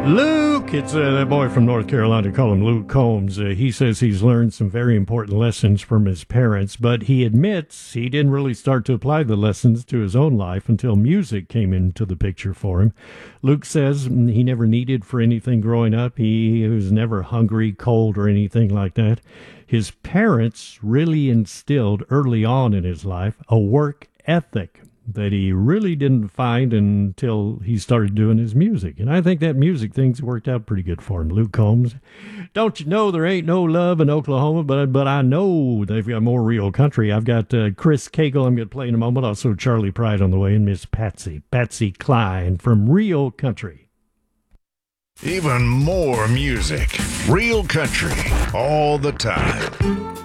Luke, it's that boy from North Carolina, call him Luke Combs. He says he's learned some very important lessons from his parents, but he admits he didn't really start to apply the lessons to his own life until music came into the picture for him. Luke says he never needed for anything growing up. He was never hungry, cold, or anything like that. His parents really instilled early on in his life a work ethic that he really didn't find until he started doing his music. And I think that music thing's worked out pretty good for him. Luke Combs. Don't you know there ain't no love in Oklahoma, but I know they've got more real country. I've got Chris Cagle I'm going to play in a moment, also Charlie Pride on the way, and Miss Patsy Cline from Real Country. Even more music. Real country all the time.